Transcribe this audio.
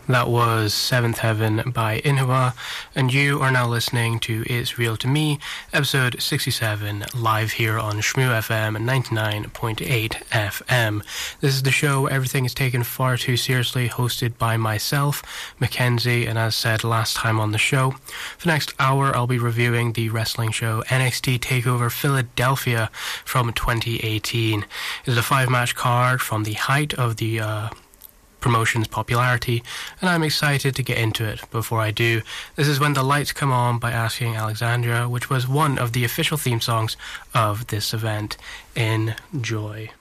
That was Seventh Heaven by Inhwa, and you are now listening to It's Real to Me, episode 67, live here on Shmoo FM 99.8 FM. This is the show where everything is taken far too seriously, hosted by myself, Mackenzie, and as said last time on the show, for the next hour I'll be reviewing the wrestling show NXT TakeOver Philadelphia from 2018. It is a 5-match card from the height of the promotion's popularity, and I'm excited to get into it. Before I do, this is When the Lights Come On by Asking Alexandria, which was one of the official theme songs of this event. Enjoy.